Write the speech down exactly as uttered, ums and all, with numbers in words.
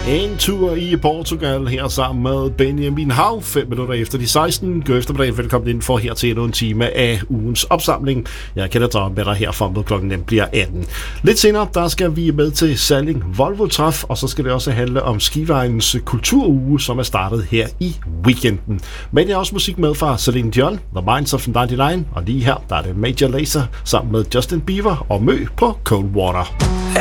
En tur i Portugal her sammen med Benjamin Hav. Fem minutter efter de seksten. God eftermiddag, velkommen ind for her til endnu en time af ugens opsamling. Jeg kender dig med dig her frem mod klokken den bliver atten. Lidt senere, der skal vi med til Salling Volvo Træf, og så skal det også handle om Skivejens kulturuge, som er startet her i weekenden. Men jeg har også musik med fra Celine Dion, The Minds of ninety-nine, og lige her, der er det Major Lazer sammen med Justin Bieber og Mø på Cold Water.